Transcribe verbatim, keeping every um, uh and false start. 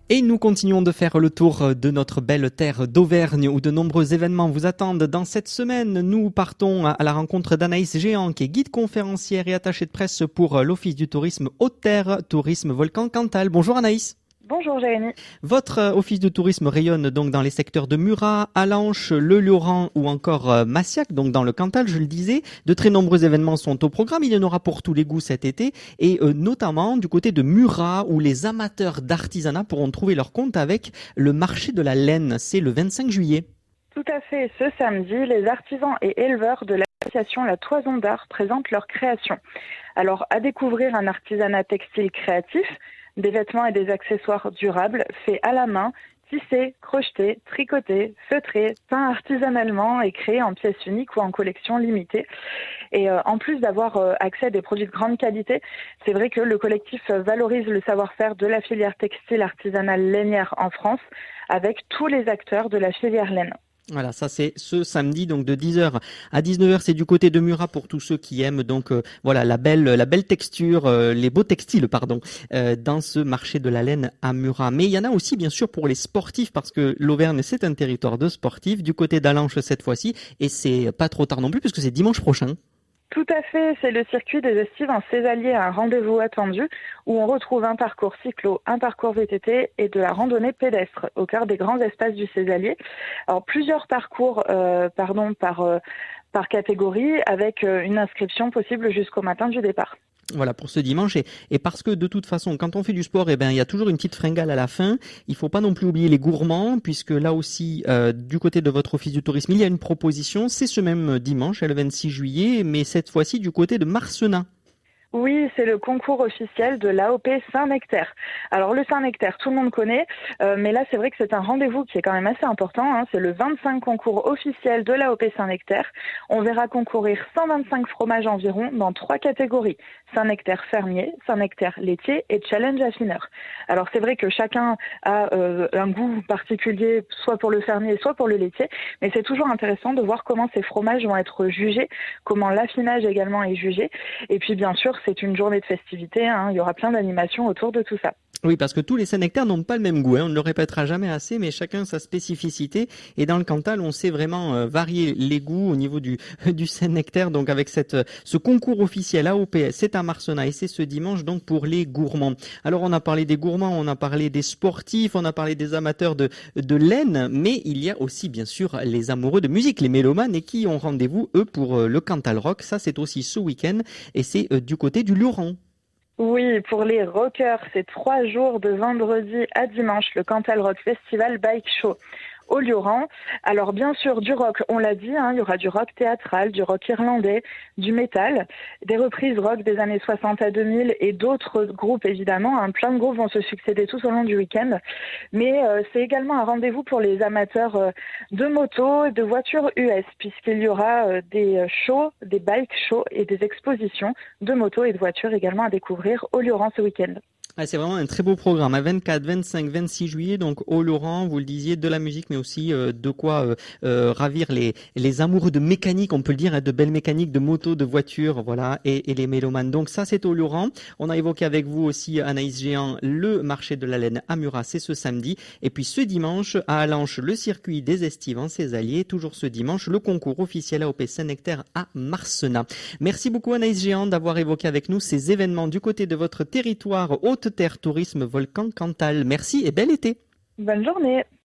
Et nous continuons de faire le tour de notre belle terre d'Auvergne où de nombreux événements vous attendent. Dans cette semaine, nous partons à la rencontre d'Anaïs Géant qui est guide conférencière et attachée de presse pour l'Office du tourisme Haute-Terre Tourisme Volcan Cantal. Bonjour Anaïs. Bonjour Jérémy. Votre euh, office de tourisme rayonne donc dans les secteurs de Murat, Allanche, Le Lioran ou encore euh, Massiac, donc dans le Cantal, je le disais. De très nombreux événements sont au programme. Il y en aura pour tous les goûts cet été et euh, notamment du côté de Murat où les amateurs d'artisanat pourront trouver leur compte avec le marché de la laine. C'est le vingt-cinq juillet. Tout à fait. Ce samedi, les artisans et éleveurs de l'association La Toison d'Art présentent leurs créations. Alors, à découvrir un artisanat textile créatif, des vêtements et des accessoires durables faits à la main, tissés, crochetés, tricotés, feutrés, peints artisanalement et créés en pièces uniques ou en collection limitée. Et euh, en plus d'avoir euh, accès à des produits de grande qualité, c'est vrai que le collectif valorise le savoir-faire de la filière textile artisanale lainière en France avec tous les acteurs de la filière laine. Voilà, ça c'est ce samedi donc de dix heures à dix-neuf heures, c'est du côté de Murat pour tous ceux qui aiment donc euh, voilà la belle la belle texture, euh, les beaux textiles pardon, euh, dans ce marché de la laine à Murat. Mais il y en a aussi bien sûr pour les sportifs parce que l'Auvergne c'est un territoire de sportifs du côté d'Allanche cette fois-ci et c'est pas trop tard non plus puisque c'est dimanche prochain. Tout à fait, c'est le circuit des Estives en Césalier, un rendez-vous attendu où on retrouve un parcours cyclo, un parcours V T T et de la randonnée pédestre au cœur des grands espaces du Césalier. Alors plusieurs parcours euh, pardon, par, euh, par catégorie avec euh, une inscription possible jusqu'au matin du départ. Voilà pour ce dimanche et, et parce que de toute façon quand on fait du sport eh ben il y a toujours une petite fringale à la fin. Il faut pas non plus oublier les gourmands puisque là aussi euh, du côté de votre office du tourisme il y a une proposition. C'est ce même dimanche le vingt-six juillet mais cette fois-ci du côté de Marcenat. Oui, c'est le concours officiel de l'A O P Saint-Nectaire. Alors le Saint-Nectaire, tout le monde connaît, euh, mais là c'est vrai que c'est un rendez-vous qui est quand même assez important. Hein. C'est le vingt-cinq concours officiel de l'A O P Saint-Nectaire. On verra concourir cent vingt-cinq fromages environ dans trois catégories. Saint-Nectaire fermier, Saint-Nectaire laitier et Challenge affineur. Alors c'est vrai que chacun a euh, un goût particulier, soit pour le fermier, soit pour le laitier, mais c'est toujours intéressant de voir comment ces fromages vont être jugés, comment l'affinage également est jugé, et puis bien sûr c'est une journée de festivité, hein. Il y aura plein d'animations autour de tout ça. Oui, parce que tous les Saint-Nectaire n'ont pas le même goût, hein. On ne le répétera jamais assez, mais chacun sa spécificité. Et dans le Cantal, on sait vraiment euh, varier les goûts au niveau du, du Saint-Nectaire. Donc avec cette, ce concours officiel A O P S, c'est à Marcenat et c'est ce dimanche donc pour les gourmands. Alors on a parlé des gourmands, on a parlé des sportifs, on a parlé des amateurs de, de laine, mais il y a aussi bien sûr les amoureux de musique, les mélomanes et qui ont rendez-vous eux pour euh, le Cantal Rock. Ça c'est aussi ce week-end et c'est euh, du côté du Lioran. Oui, pour les rockers, c'est trois jours de vendredi à dimanche, le Cantal Rock Festival Bike Show au Lioran. Alors bien sûr du rock, on l'a dit, hein, il y aura du rock théâtral, du rock irlandais, du métal, des reprises rock des années soixante à deux mille et d'autres groupes évidemment. Hein, plein de groupes vont se succéder tout au long du week-end. Mais euh, c'est également un rendez-vous pour les amateurs euh, de motos et de voitures U S puisqu'il y aura euh, des shows, des bike shows et des expositions de motos et de voitures également à découvrir au Lioran ce week-end. Ah, c'est vraiment un très beau programme, à vingt-quatre, vingt-cinq, vingt-six juillet, donc au Lioran, vous le disiez, de la musique, mais aussi euh, de quoi euh, euh, ravir les les amoureux de mécanique, on peut le dire, hein, de belles mécaniques, de motos, de voitures, voilà, et, et les mélomanes. Donc ça, c'est au Lioran. On a évoqué avec vous aussi, Anaïs Géant, le marché de la laine à Murat, c'est ce samedi. Et puis ce dimanche, à Allanche, le circuit des Estives en Césalier, toujours ce dimanche, le concours officiel A O P Saint-Nectaire à Marcenat. Merci beaucoup Anaïs Géant d'avoir évoqué avec nous ces événements du côté de votre territoire Haute-Terre Tourisme Volcan Cantal. Merci et bel été. Bonne journée.